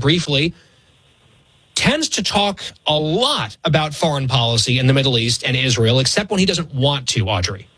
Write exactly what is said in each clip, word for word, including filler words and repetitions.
briefly, tends to talk a lot about foreign policy in the Middle East and Israel, except when he doesn't want to, Audrey.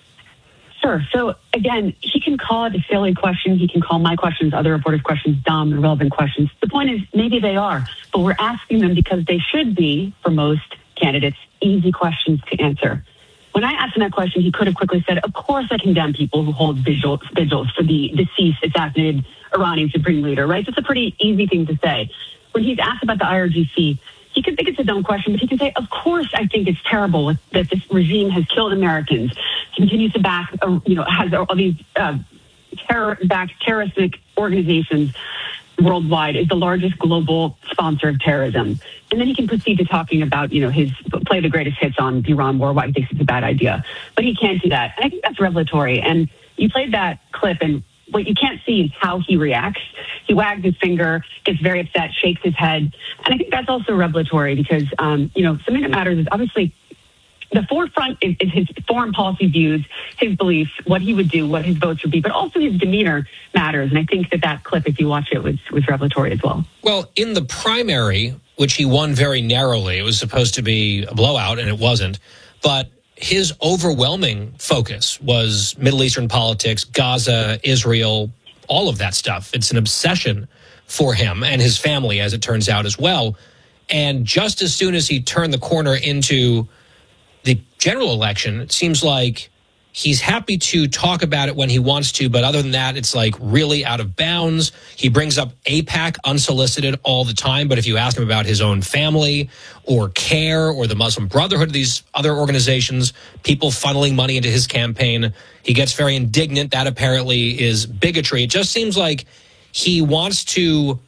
Sure. So, again, he can call it a silly question. He can call my questions, other reporters' questions, dumb, irrelevant questions. The point is, maybe they are, but we're asking them because they should be, for most candidates, easy questions to answer. When I asked him that question, he could have quickly said, of course I condemn people who hold vigils, vigils for the deceased, assassinated Iranian supreme leader, right? That's a pretty easy thing to say. When he's asked about the I R G C, he could think it's a dumb question, but he can say, of course I think it's terrible that this regime has killed Americans, continues to back, uh, you know, has all these uh, terror-backed terroristic organizations worldwide, is the largest global sponsor of terrorism. And then he can proceed to talking about, you know, his play the greatest hits on the Iran war, why he thinks it's a bad idea. But he can't do that. And I think that's revelatory. And you played that clip, and what you can't see is how he reacts. He wags his finger, gets very upset, shakes his head. And I think that's also revelatory because, um, you know, something that matters is obviously the forefront is, is his foreign policy views, his beliefs, what he would do, what his votes would be, but also his demeanor matters. And I think that that clip, if you watch it, was, was revelatory as well. Well, in the primary, which he won very narrowly, it was supposed to be a blowout, and it wasn't. But his overwhelming focus was Middle Eastern politics, Gaza, Israel, all of that stuff. It's an obsession for him and his family, as it turns out, as well. And just as soon as he turned the corner into the general election, it seems like he's happy to talk about it when he wants to, but other than that, it's like really out of bounds. He brings up AIPAC unsolicited all the time, but if you ask him about his own family or CARE or the Muslim Brotherhood, these other organizations, people funneling money into his campaign, he gets very indignant. That apparently is bigotry. It just seems like he wants to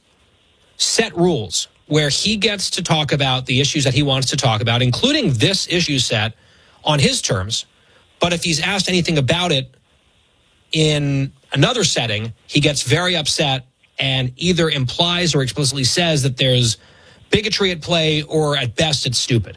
set rules where he gets to talk about the issues that he wants to talk about, including this issue set, on his terms. But if he's asked anything about it in another setting, he gets very upset and either implies or explicitly says that there's bigotry at play, or at best it's stupid.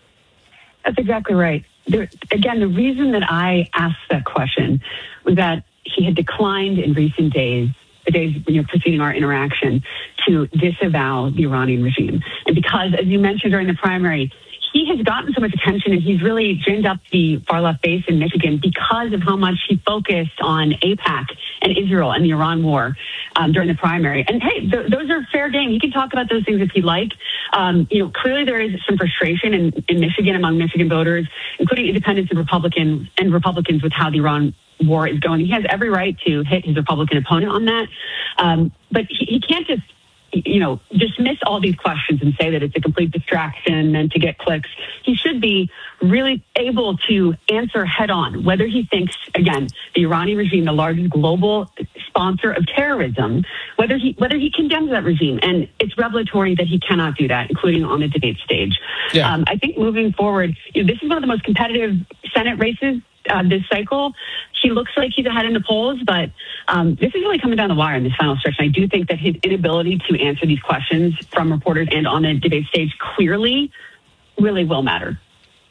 That's exactly right. There, again, the reason that I asked that question was that he had declined in recent days, the days you know, preceding our interaction, to disavow the Iranian regime. And because, as you mentioned during the primary, he has gotten so much attention and he's really ginned up the far-left base in Michigan because of how much he focused on AIPAC and Israel and the Iran war um, during the primary. And, hey, th- those are fair game. He can talk about those things if he'd like. Um, you know, clearly there is some frustration in, in Michigan among Michigan voters, including independents and Republicans, and Republicans with how the Iran war is going. He has every right to hit his Republican opponent on that. Um, but he, he can't just you know, dismiss all these questions and say that it's a complete distraction and to get clicks. He should be really able to answer head on whether he thinks, again, the Iranian regime, the largest global sponsor of terrorism, whether he whether he condemns that regime. And it's revelatory that he cannot do that, including on the debate stage. Yeah. Um, I think moving forward, you know, this is one of the most competitive Senate races Uh, this cycle. He looks like he's ahead in the polls, but um, this is really coming down the wire in this final stretch. And I do think that his inability to answer these questions from reporters and on the debate stage clearly really will matter.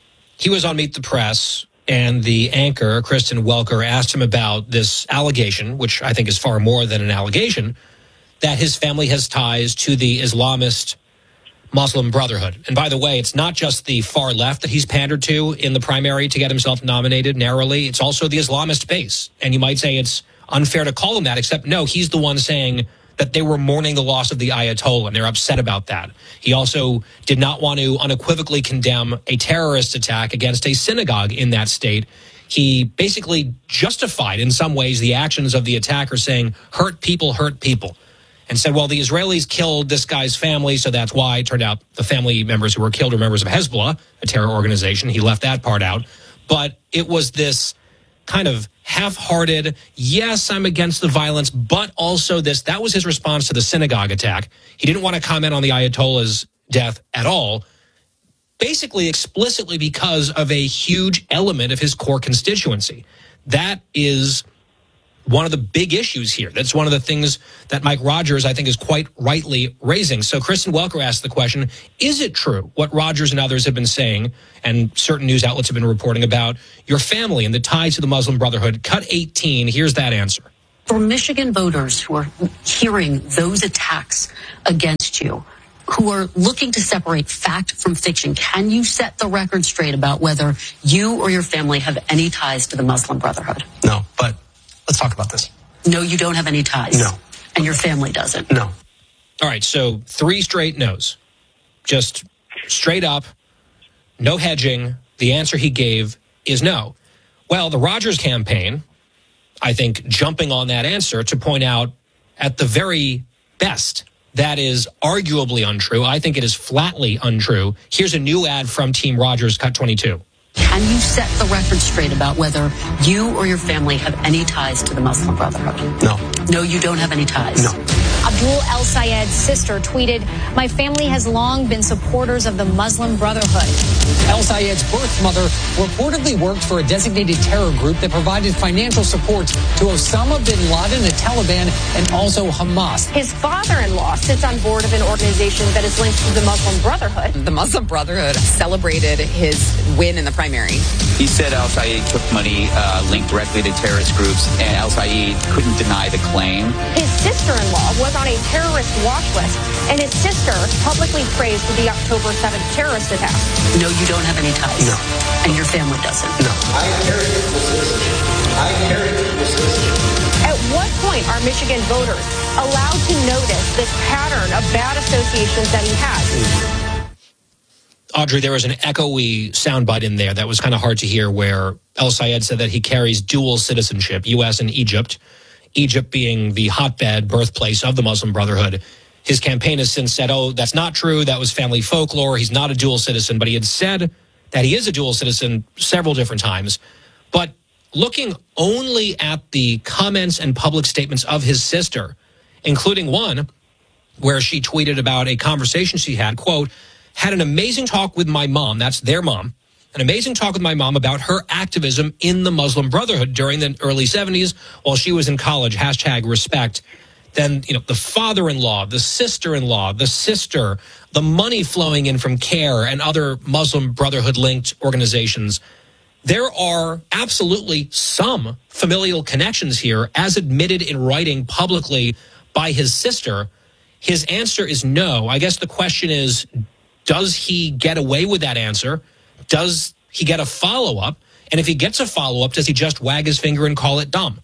He was on Meet the Press, and the anchor, Kristen Welker, asked him about this allegation, which I think is far more than an allegation, that his family has ties to the Islamist Muslim Brotherhood. And by the way, it's not just the far left that he's pandered to in the primary to get himself nominated narrowly. It's also the Islamist base. And you might say it's unfair to call him that, except no, he's the one saying that they were mourning the loss of the Ayatollah, and they're upset about that. He also did not want to unequivocally condemn a terrorist attack against a synagogue in that state. He basically justified in some ways the actions of the attacker, saying, hurt people, hurt people. And said, well, the Israelis killed this guy's family, so that's why. It turned out the family members who were killed are members of Hezbollah, a terror organization. He left that part out. But it was this kind of half-hearted, yes, I'm against the violence, but also this. That was his response to the synagogue attack. He didn't want to comment on the Ayatollah's death at all, basically explicitly because of a huge element of his core constituency. That is one of the big issues here. That's one of the things that Mike Rogers, I think, is quite rightly raising. So Kristen Welker asked the question, is it true what Rogers and others have been saying, and certain news outlets have been reporting about, your family and the tie to the Muslim Brotherhood? Cut eighteen, here's that answer. For Michigan voters who are hearing those attacks against against you who are looking to separate fact from fiction. Can you set the record straight about whether you or your family have any ties to the Muslim Brotherhood? No, but let's talk about this. No, you don't have any ties. No. And your family doesn't? No. All right, so three straight no's. Just straight up, no hedging. The answer he gave is no. Well, the Rogers campaign, I think, jumping on that answer to point out at the very best, that is arguably untrue. I think it is flatly untrue. Here's a new ad from Team Rogers, Cut twenty-two. Can you set the record straight about whether you or your family have any ties to the Muslim Brotherhood? No. No, you don't have any ties? No. Abdul El Sayed's sister tweeted, "My family has long been supporters of the Muslim Brotherhood." El Sayed's birth mother reportedly worked for a designated terror group that provided financial support to Osama bin Laden, the Taliban, and also Hamas. His father-in-law sits on board of an organization that is linked to the Muslim Brotherhood. The Muslim Brotherhood celebrated his win in the primary. He said El Sayed took money uh, linked directly to terrorist groups, and El Sayed couldn't deny the claim. His sister-in-law was on a terrorist watch list, and his sister publicly praised the October seventh terrorist attack. No, you don't have any ties? No. And your family doesn't? No. I carry equal citizenship. I carry equal citizenship. At what point are Michigan voters allowed to notice this pattern of bad associations that he has? Audrey, there was an echoey soundbite in there that was kind of hard to hear where El Sayed said that he carries dual citizenship, U S and Egypt, Egypt being the hotbed birthplace of the Muslim Brotherhood. His campaign has since said, oh, that's not true. That was family folklore. He's not a dual citizen. But he had said that he is a dual citizen several different times. But looking only at the comments and public statements of his sister, including one where she tweeted about a conversation she had, quote, had an amazing talk with my mom, that's their mom, an amazing talk with my mom about her activism in the Muslim Brotherhood during the early seventies while she was in college, hashtag respect. Then, you know, the father-in-law, the sister-in-law, the sister, the money flowing in from CARE and other Muslim Brotherhood-linked organizations. There are absolutely some familial connections here, as admitted in writing publicly by his sister. His answer is no. I guess the question is, does he get away with that answer? Does he get a follow-up? And if he gets a follow-up, does he just wag his finger and call it dumb?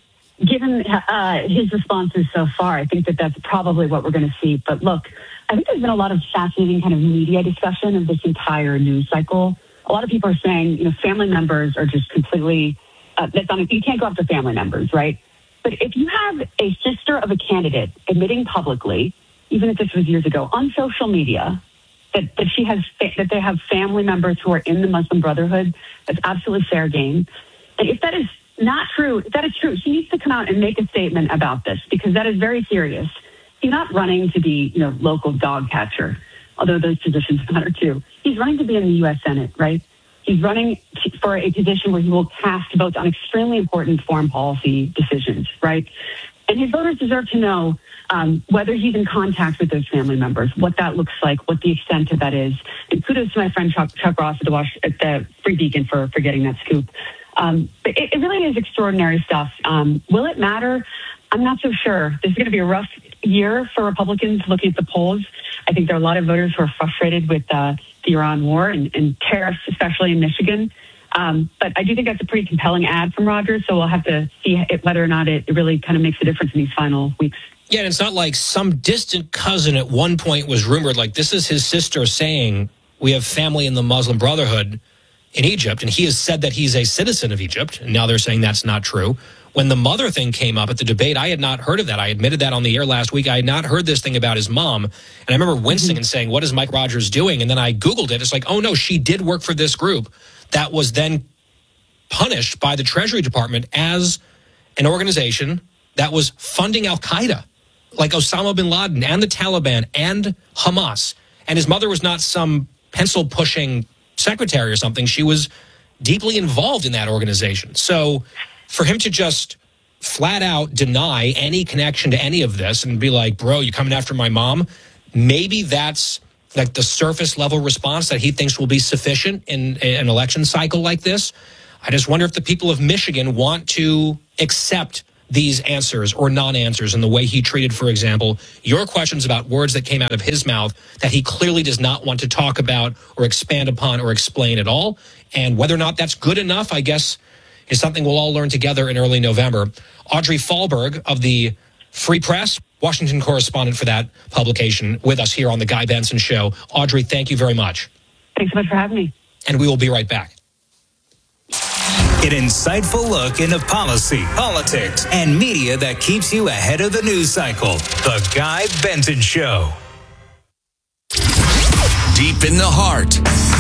Given uh, his responses so far, I think that that's probably what we're going to see. But look, I think there's been a lot of fascinating kind of media discussion of this entire news cycle. A lot of people are saying, you know, family members are just completely, uh, that's not, you can't go after family members, right? But if you have a sister of a candidate admitting publicly, even if this was years ago, on social media, that, that she has, that they have family members who are in the Muslim Brotherhood, that's absolutely fair game. And if that is not true, if that is true, she needs to come out and make a statement about this, because that is very serious. He's not running to be, you know, local dog catcher, although those positions matter too. He's running to be in the U S Senate, right? He's running for a position where he will cast votes on extremely important foreign policy decisions, right? And his voters deserve to know um, whether he's in contact with those family members, what that looks like, what the extent of that is. And kudos to my friend Chuck, Chuck Ross at the, Wash, at the Free Beacon for, for getting that scoop. Um, but it, it really is extraordinary stuff. Um, will it matter? I'm not so sure. This is going to be a rough year for Republicans looking at the polls. I think there are a lot of voters who are frustrated with uh, the Iran war and, and tariffs, especially in Michigan. Um, but I do think that's a pretty compelling ad from Rogers, so we'll have to see it, whether or not it, it really kind of makes a difference in these final weeks. Yeah, and it's not like some distant cousin at one point was rumored, like this is his sister saying we have family in the Muslim Brotherhood in Egypt, and he has said that he's a citizen of Egypt, and now they're saying that's not true. When the mother thing came up at the debate, I had not heard of that. I admitted that on the air last week. I had not heard this thing about his mom. And I remember wincing mm-hmm. and saying, what is Mike Rogers doing? And then I Googled it. It's like, oh, no, she did work for this group that was then punished by the Treasury Department as an organization that was funding al-Qaeda, like Osama bin Laden and the Taliban and Hamas. And his mother was not some pencil-pushing secretary or something. She was deeply involved in that organization. So for him to just flat out deny any connection to any of this and be like, bro, you coming after my mom, maybe that's like the surface level response that he thinks will be sufficient in an election cycle like this. I just wonder if the people of Michigan want to accept these answers or non-answers and the way he treated, for example, your questions about words that came out of his mouth that he clearly does not want to talk about or expand upon or explain at all. And whether or not that's good enough, I guess, is something we'll all learn together in early November. Audrey Fahlberg of the Free Press, Washington correspondent for that publication, with us here on The Guy Benson Show. Audrey, thank you very much. Thanks so much for having me. And we will be right back. An insightful look into policy, politics, and media that keeps you ahead of the news cycle. The Guy Benson Show. Deep in the heart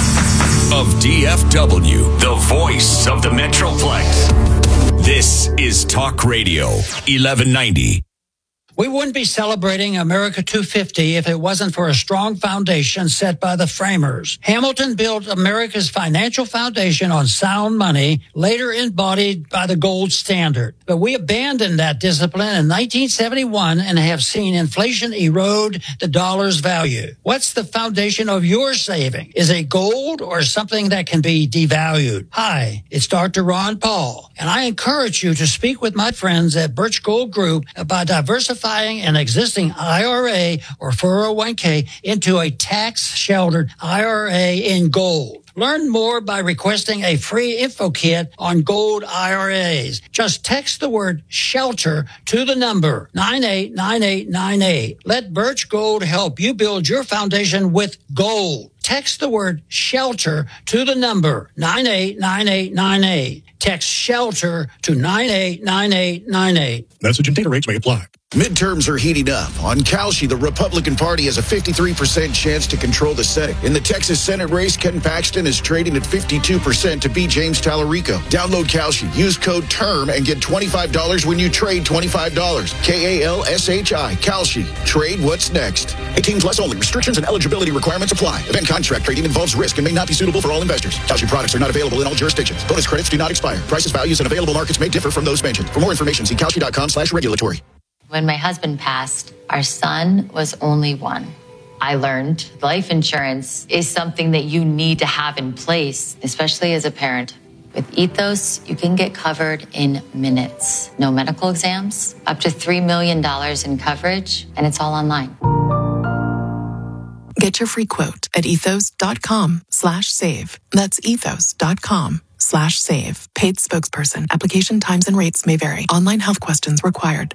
of D F W, the voice of the Metroplex. This is Talk Radio eleven ninety. We wouldn't be celebrating America two fifty if it wasn't for a strong foundation set by the framers. Hamilton built America's financial foundation on sound money, later embodied by the gold standard. But we abandoned that discipline in nineteen seventy-one and have seen inflation erode the dollar's value. What's the foundation of your saving? Is it gold or something that can be devalued? Hi, it's Doctor Ron Paul, and I encourage you to speak with my friends at Birch Gold Group about diversifying an existing I R A or four oh one k into a tax-sheltered I R A in gold. Learn more by requesting a free info kit on gold I R As. Just text the word shelter to the number nine eight nine eight nine eight. Let Birch Gold help you build your foundation with gold. Text the word shelter to the number nine eight nine eight nine eight. Text shelter to nine eight nine eight nine eight. Message and data rates may apply. Midterms are heating up. On Kalshi, the Republican Party has a fifty-three percent chance to control the Senate. In the Texas Senate race, Ken Paxton is trading at fifty-two percent to beat James Tallarico. Download Kalshi, use code TERM, and get twenty-five dollars when you trade twenty-five dollars. K A L S H I, Kalshi. Trade what's next. eighteen plus only. Restrictions and eligibility requirements apply. Event contract trading involves risk and may not be suitable for all investors. Kalshi products are not available in all jurisdictions. Bonus credits do not expire. Prices, values, and available markets may differ from those mentioned. For more information, see Kalshi.com slash regulatory. When my husband passed, our son was only one. I learned life insurance is something that you need to have in place, especially as a parent. With Ethos, you can get covered in minutes. No medical exams, up to three million dollars in coverage, and it's all online. Get your free quote at ethos.com slash save. That's ethos.com slash save. Paid spokesperson. Application times and rates may vary. Online health questions required.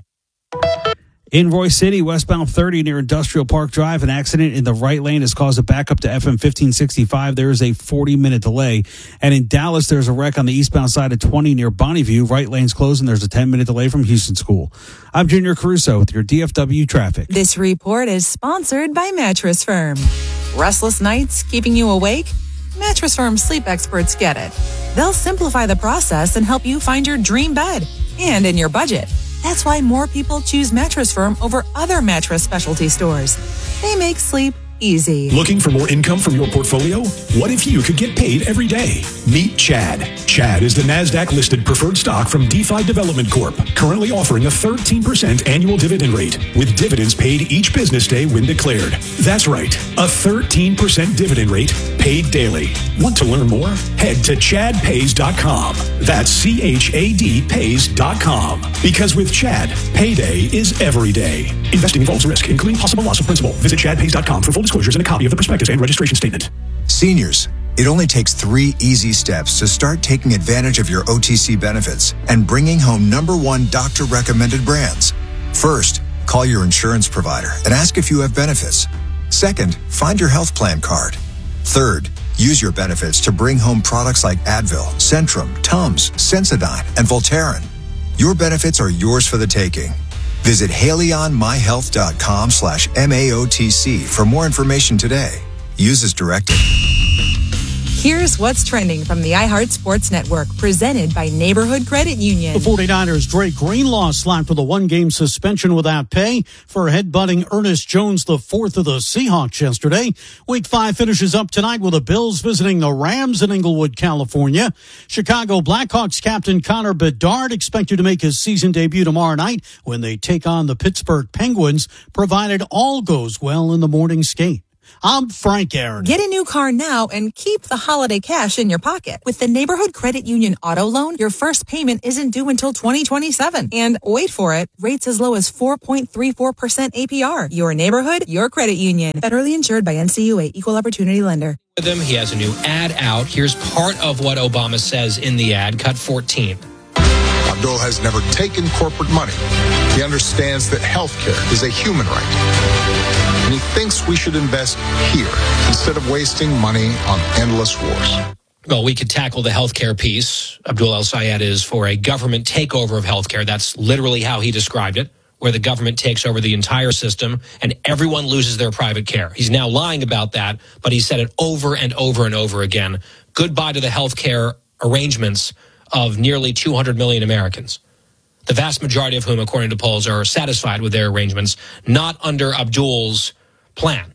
In Royce City, westbound thirty near Industrial Park Drive, an accident in the right lane has caused a backup to F M fifteen sixty-five. There is a forty-minute delay. And in Dallas, there's a wreck on the eastbound side of twenty near Bonneview. Right lane's closed, and there's a ten-minute delay from Houston School. I'm Junior Caruso with your D F W traffic. This report is sponsored by Mattress Firm. Restless nights keeping you awake? Mattress Firm sleep experts get it. They'll simplify the process and help you find your dream bed and in your budget. That's why more people choose Mattress Firm over other mattress specialty stores. They make sleep easy. Looking for more income from your portfolio? What if you could get paid every day? Meet Chad. Chad is the NASDAQ-listed preferred stock from DeFi Development Corp, currently offering a thirteen percent annual dividend rate, with dividends paid each business day when declared. That's right, a thirteen percent dividend rate paid daily. Want to learn more? Head to chad pays dot com. That's C H A D pays dot com. Because with Chad, payday is every day. Investing involves risk, including possible loss of principal. Visit chad pays dot com for full disclosures and a copy of the prospectus and registration statement. Seniors, it only takes three easy steps to start taking advantage of your O T C benefits and bringing home number one doctor-recommended brands. First, call your insurance provider and ask if you have benefits. Second, find your health plan card. Third, use your benefits to bring home products like Advil, Centrum, Tums, Sensodyne, and Voltaren. Your benefits are yours for the taking. Visit haleyonmyhealth.com slash MAOTC for more information today. Use as directed. Here's what's trending from the iHeart Sports Network, presented by Neighborhood Credit Union. The 49ers' Drake Greenlaw slapped with a one-game suspension without pay for headbutting Ernest Jones, the fourth of the Seahawks yesterday. Week five finishes up tonight with the Bills visiting the Rams in Inglewood, California. Chicago Blackhawks captain Connor Bedard expected to make his season debut tomorrow night when they take on the Pittsburgh Penguins, provided all goes well in the morning skate. I'm Frank Aaron. Get a new car now and keep the holiday cash in your pocket. With the Neighborhood Credit Union Auto Loan, your first payment isn't due until twenty twenty-seven. And wait for it, rates as low as four point three four percent A P R. Your neighborhood, your credit union. Federally insured by N C U A, Equal Opportunity Lender. With him, he has a new ad out. Here's part of what Obama says in the ad, cut fourteen. Abdul has never taken corporate money. He understands that health care is a human right. And he thinks we should invest here instead of wasting money on endless wars. Well, we could tackle the healthcare piece. Abdul El-Sayed is for a government takeover of healthcare. That's literally how he described it, where the government takes over the entire system and everyone loses their private care. He's now lying about that, but he said it over and over and over again. Goodbye to the healthcare arrangements of nearly two hundred million Americans, the vast majority of whom, according to polls, are satisfied with their arrangements, not under Abdul's plan.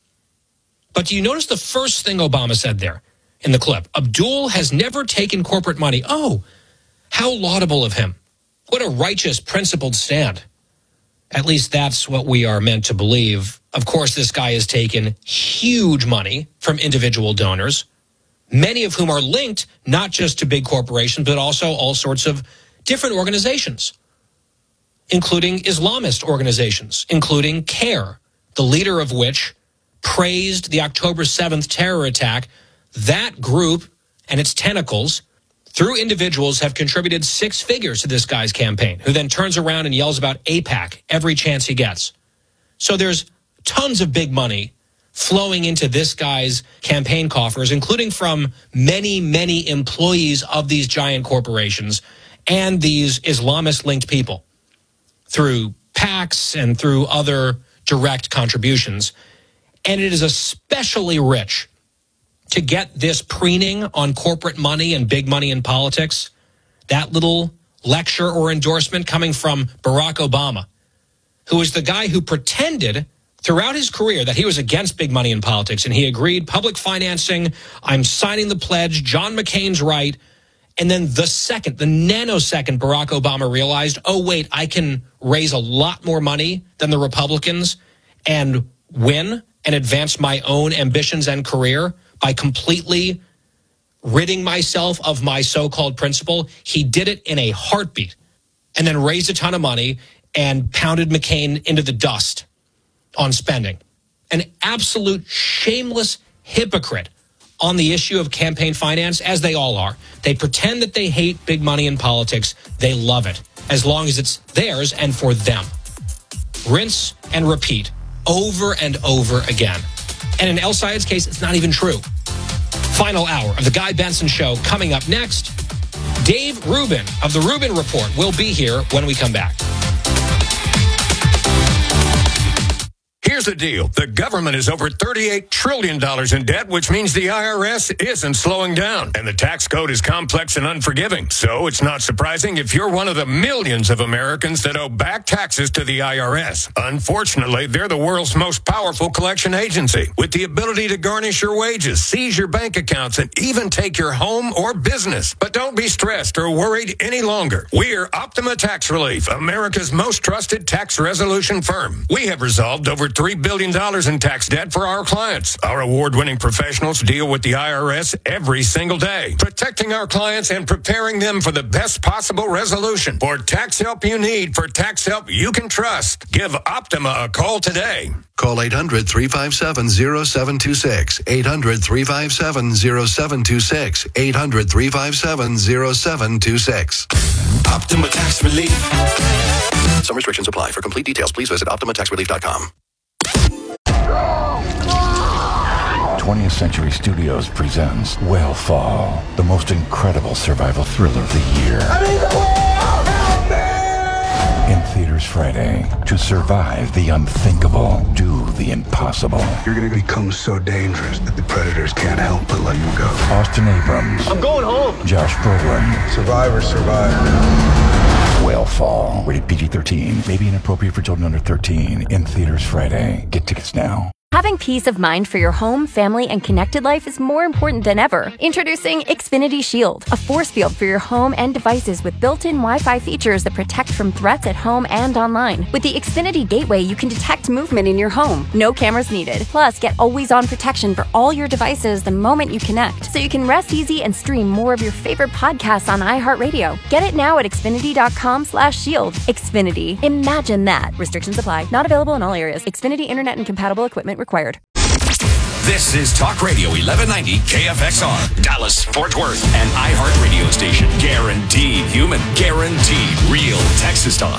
But do you notice the first thing Obama said there in the clip? Abdul has never taken corporate money. Oh, how laudable of him. What a righteous, principled stand. At least that's what we are meant to believe. Of course, this guy has taken huge money from individual donors, many of whom are linked not just to big corporations, but also all sorts of different organizations, including Islamist organizations, including CARE, the leader of which praised the October seventh terror attack. That group and its tentacles, through individuals, have contributed six figures to this guy's campaign, who then turns around and yells about AIPAC every chance he gets. So there's tons of big money flowing into this guy's campaign coffers, including from many, many employees of these giant corporations and these Islamist-linked people through PACs and through other direct contributions. And it is especially rich to get this preening on corporate money and big money in politics, that little lecture or endorsement coming from Barack Obama, who is the guy who pretended throughout his career that he was against big money in politics, and he agreed public financing, I'm signing the pledge, John McCain's right. And then the second, the nanosecond Barack Obama realized, oh, wait, I can raise a lot more money than the Republicans and win and advance my own ambitions and career by completely ridding myself of my so-called principle. He did it in a heartbeat and then raised a ton of money and pounded McCain into the dust on spending. An absolute shameless hypocrite on the issue of campaign finance, as they all are. They pretend that they hate big money in politics. They love it, as long as it's theirs and for them. Rinse and repeat over and over again. And in El-Sayed's case, it's not even true. Final hour of the Guy Benson Show coming up next. Dave Rubin of the Rubin Report will be here when we come back. Here's the deal. The government is over thirty-eight trillion dollars in debt, which means the I R S isn't slowing down. And the tax code is complex and unforgiving. So it's not surprising if you're one of the millions of Americans that owe back taxes to the I R S. Unfortunately, they're the world's most powerful collection agency, with the ability to garnish your wages, seize your bank accounts, and even take your home or business. But don't be stressed or worried any longer. We're Optima Tax Relief, America's most trusted tax resolution firm. We have resolved over three billion dollars in tax debt for our clients. Our award-winning professionals deal with the I R S every single day, protecting our clients and preparing them for the best possible resolution. For tax help you need, for tax help you can trust, give Optima a call today. Call eight hundred, three five seven, zero seven two six, eight hundred, three five seven, zero seven two six, eight hundred, three five seven, zero seven two six. Optima Tax Relief. Some restrictions apply. For complete details, please visit optima tax relief dot com. twentieth Century Studios presents Whale Fall, the most incredible survival thriller of the year. I need the whale! Help me! In theaters Friday. To survive the unthinkable, do the impossible. You're going to become so dangerous that the predators can't help but let you go. Austin Abrams. I'm going home. Josh Brolin. Survivor, survivor. Whale Fall. Rated P G thirteen. May be inappropriate for children under thirteen. In theaters Friday. Get tickets now. Have Having peace of mind for your home, family, and connected life is more important than ever. Introducing Xfinity Shield, a force field for your home and devices with built-in Wi-Fi features that protect from threats at home and online. With the Xfinity Gateway, you can detect movement in your home. No cameras needed. Plus, get always-on protection for all your devices the moment you connect, so you can rest easy and stream more of your favorite podcasts on iHeartRadio. Get it now at Xfinity.com slash shield. Xfinity. Imagine that. Restrictions apply. Not available in all areas. Xfinity Internet and compatible equipment required. This is Talk Radio eleven ninety K F X R, Dallas, Fort Worth, an iHeart radio station. Guaranteed human, guaranteed real Texas talk.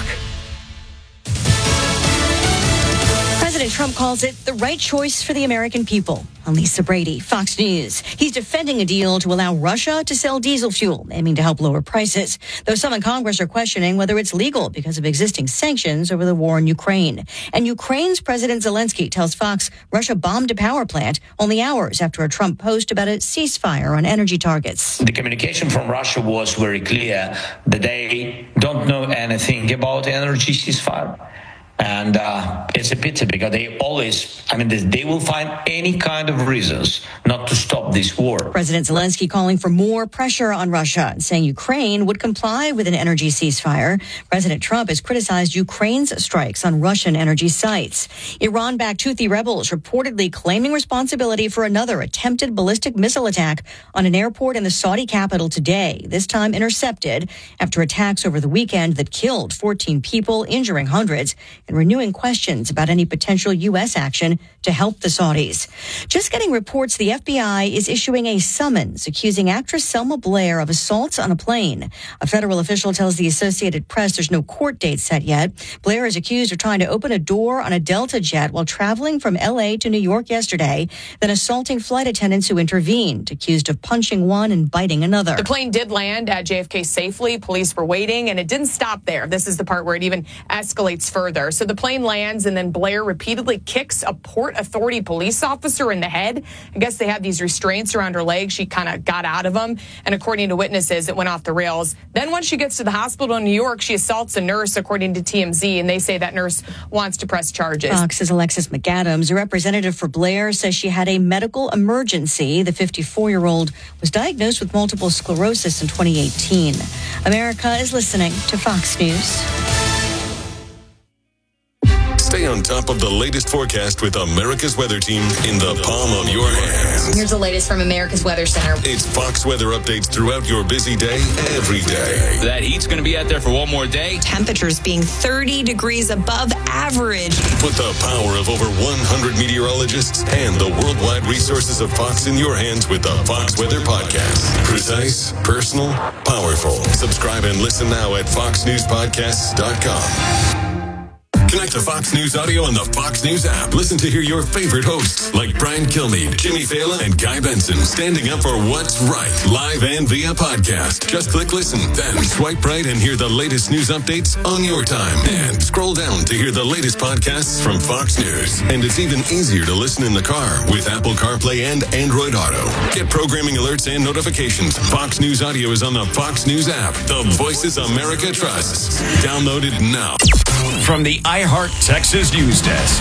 President Trump calls it the right choice for the American people. I'm Lisa Brady, Fox News. He's defending a deal to allow Russia to sell diesel fuel, aiming to help lower prices, though some in Congress are questioning whether it's legal because of existing sanctions over the war in Ukraine. And Ukraine's President Zelensky tells Fox Russia bombed a power plant only hours after a Trump post about a ceasefire on energy targets. The communication from Russia was very clear that they don't know anything about energy ceasefire. And uh, it's a pity because they always, I mean, they will find any kind of reasons not to stop this war. President Zelensky calling for more pressure on Russia and saying Ukraine would comply with an energy ceasefire. President Trump has criticized Ukraine's strikes on Russian energy sites. Iran-backed Houthi rebels reportedly claiming responsibility for another attempted ballistic missile attack on an airport in the Saudi capital today, this time intercepted after attacks over the weekend that killed fourteen people, injuring hundreds, and renewing questions about any potential U S action to help the Saudis. Just getting reports the F B I is issuing a summons accusing actress Selma Blair of assaults on a plane. A federal official tells the Associated Press there's no court date set yet. Blair is accused of trying to open a door on a Delta jet while traveling from L A to New York yesterday, then assaulting flight attendants who intervened, accused of punching one and biting another. The plane did land at J F K safely. Police were waiting, and it didn't stop there. This is the part where it even escalates further. So the plane lands, and then Blair repeatedly kicks a Port Authority police officer in the head. I guess they had these restraints around her legs. She kind of got out of them, and according to witnesses, it went off the rails. Then once she gets to the hospital in New York, she assaults a nurse, according to T M Z, and they say that nurse wants to press charges. Fox's Alexis McAdams, a representative for Blair, says she had a medical emergency. The fifty-four-year-old was diagnosed with multiple sclerosis in twenty eighteen. America is listening to Fox News. Stay on top of the latest forecast with America's Weather Team in the palm of your hands. Here's the latest from America's Weather Center. It's Fox weather updates throughout your busy day, every day. That heat's going to be out there for one more day. Temperatures being thirty degrees above average. Put the power of over one hundred meteorologists and the worldwide resources of Fox in your hands with the Fox Weather Podcast. Precise, personal, powerful. Subscribe and listen now at fox news podcasts dot com. Connect to Fox News Audio on the Fox News app. Listen to hear your favorite hosts like Brian Kilmeade, Jimmy Fallon, and Guy Benson standing up for what's right, live and via podcast. Just click listen, then swipe right and hear the latest news updates on your time. And scroll down to hear the latest podcasts from Fox News. And it's even easier to listen in the car with Apple CarPlay and Android Auto. Get programming alerts and notifications. Fox News Audio is on the Fox News app. The voices America trusts. Download it now. From the iHeart Texas News Desk.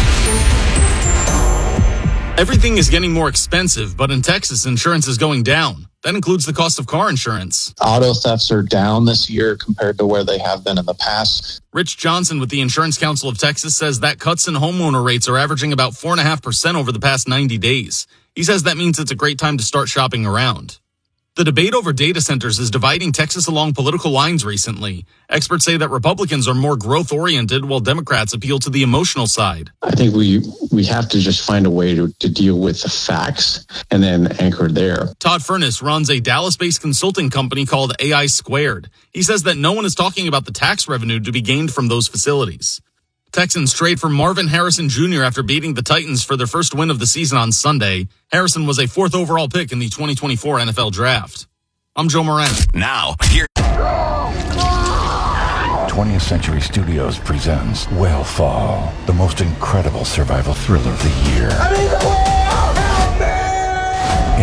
Everything is getting more expensive, but in Texas, insurance is going down. That includes the cost of car insurance. Auto thefts are down this year compared to where they have been in the past. Rich Johnson with the Insurance Council of Texas says that cuts in homeowner rates are averaging about four point five percent over the past ninety days. He says that means it's a great time to start shopping around. The debate over data centers is dividing Texas along political lines recently. Experts say that Republicans are more growth-oriented while Democrats appeal to the emotional side. I think we we have to just find a way to, to deal with the facts and then anchor there. Todd Furness runs a Dallas-based consulting company called A I Squared. He says that no one is talking about the tax revenue to be gained from those facilities. Texans trade for Marvin Harrison Junior after beating the Titans for their first win of the season on Sunday. Harrison was a fourth overall pick in the twenty twenty-four N F L Draft. I'm Joe Moran. Now, here. twentieth Century Studios presents Whale Fall, the most incredible survival thriller of the year. In theaters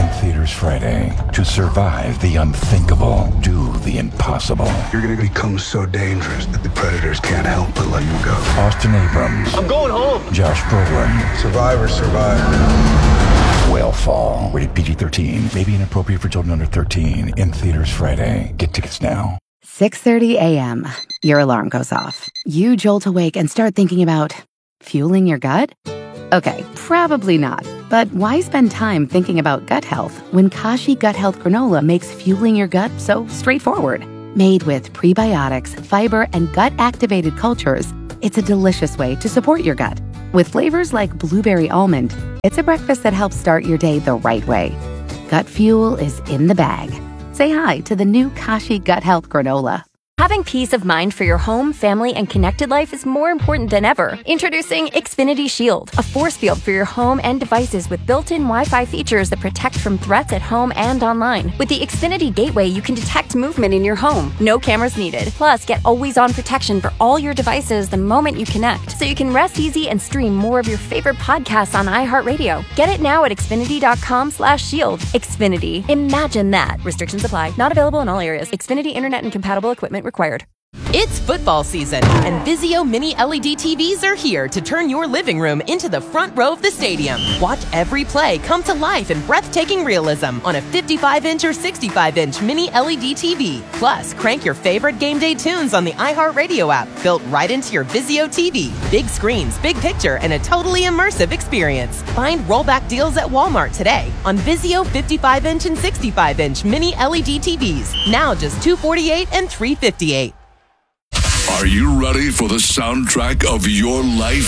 theaters Friday. To survive the unthinkable, do the impossible. You're going to become so dangerous that the predators can't help but let you go. Austin Abrams. I'm going home. Josh Brolin. Survivor, survivor. Whale Fall. Rated P G thirteen. May be inappropriate for children under thirteen. In theaters Friday. Get tickets now. six thirty a.m. Your alarm goes off. You jolt awake and start thinking about fueling your gut? Okay, probably not. But why spend time thinking about gut health when Kashi Gut Health Granola makes fueling your gut so straightforward? Made with prebiotics, fiber, and gut-activated cultures, it's a delicious way to support your gut. With flavors like blueberry almond, it's a breakfast that helps start your day the right way. Gut fuel is in the bag. Say hi to the new Kashi Gut Health Granola. Having peace of mind for your home, family, and connected life is more important than ever. Introducing Xfinity Shield, a force field for your home and devices with built-in Wi-Fi features that protect from threats at home and online. With the Xfinity Gateway, you can detect movement in your home. No cameras needed. Plus, get always-on protection for all your devices the moment you connect, so you can rest easy and stream more of your favorite podcasts on iHeartRadio. Get it now at Xfinity.com slash shield. Xfinity. Imagine that. Restrictions apply. Not available in all areas. Xfinity Internet and compatible equipment required. It's football season, and Vizio Mini L E D T Vs are here to turn your living room into the front row of the stadium. Watch every play come to life in breathtaking realism on a fifty-five inch or sixty-five inch Mini L E D T V. Plus, crank your favorite game day tunes on the iHeartRadio app, built right into your Vizio T V. Big screens, big picture, and a totally immersive experience. Find rollback deals at Walmart today on Vizio fifty-five inch and sixty-five inch Mini L E D T Vs. Now just two hundred forty-eight dollars and three hundred fifty-eight dollars. Are you ready for the soundtrack of your life?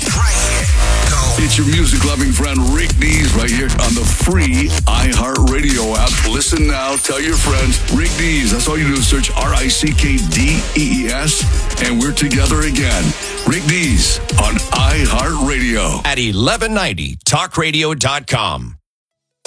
It's your music-loving friend Rick Dees right here on the free iHeartRadio app. Listen now, tell your friends. Rick Dees, that's all you do is search R I C K D E E S, and we're together again. Rick Dees on iHeartRadio. At eleven ninety talk radio dot com.